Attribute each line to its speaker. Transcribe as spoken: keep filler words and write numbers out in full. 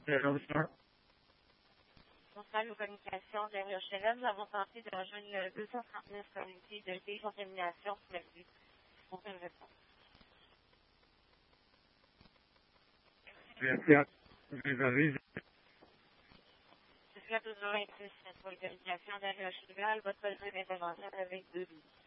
Speaker 1: Zéro cent.
Speaker 2: Centrale aux communications de la Rochelle, nous avons tenté de rejoindre le deux cent trente-neuf communauté de décontamination pour le but. Aucune réponse.
Speaker 1: Bien, désolé.
Speaker 2: Jusqu'à toujours inclus pour les communications de la Rochelle, votre relevé d'intervention avec deux buts.